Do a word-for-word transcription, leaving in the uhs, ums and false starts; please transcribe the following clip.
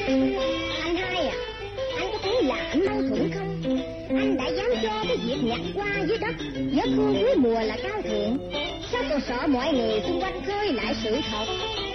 Anh hai à, anh có thấy là anh mâu thuẫn không? Anh đã dám cho cái việc nhặt qua dưới đất với khô cuối mùa là cao thượng, sao còn sợ mọi người xung quanh khơi lại sự thật?